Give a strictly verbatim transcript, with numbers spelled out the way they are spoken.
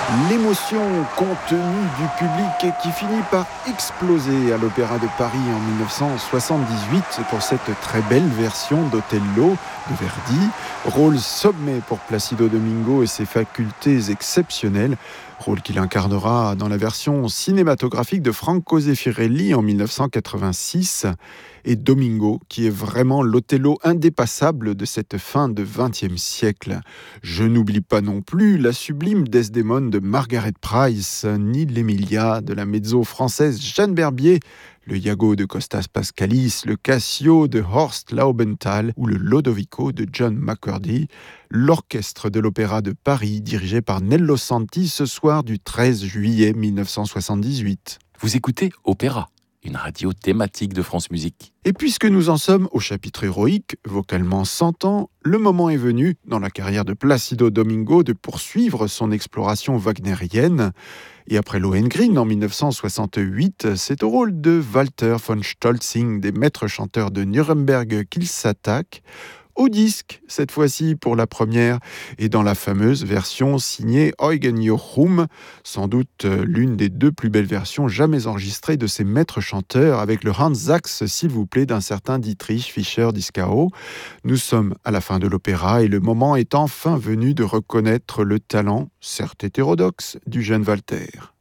L'émotion contenue du public et qui finit par exploser à l'Opéra de Paris en dix-neuf cent soixante-dix-huit pour cette très belle version d'Othello de Verdi. Rôle sommet pour Placido Domingo et ses facultés exceptionnelles. Rôle qu'il incarnera dans la version cinématographique de Franco Zeffirelli en dix-neuf cent quatre-vingt-six. Et Domingo, qui est vraiment l'Othello indépassable de cette fin de vingtième siècle. Je n'oublie pas non plus la sublime Desdémone de Margaret Price, ni l'Emilia de la mezzo française Jeanne Berbier, le Iago de Costas Pascalis, le Cassio de Horst Laubenthal ou le Lodovico de John McCurdy. L'orchestre de l'Opéra de Paris, dirigé par Nello Santi, ce soir du treize juillet dix-neuf cent soixante-dix-huit. Vous écoutez Opéra, une radio thématique de France Musique. Et puisque nous en sommes au chapitre héroïque, vocalement cent ans, le moment est venu, dans la carrière de Placido Domingo, de poursuivre son exploration wagnérienne. Et après Lohengrin en dix-neuf cent soixante-huit, c'est au rôle de Walter von Stolzing, des maîtres chanteurs de Nuremberg, qu'il s'attaque. Au disque, cette fois-ci pour la première, et dans la fameuse version signée Eugen Jochum, sans doute l'une des deux plus belles versions jamais enregistrées de ces maîtres chanteurs, avec le Hans Sachs, s'il vous plaît, d'un certain Dietrich Fischer-Dieskau. Nous sommes à la fin de l'opéra et le moment est enfin venu de reconnaître le talent, certes hétérodoxe, du jeune Walter.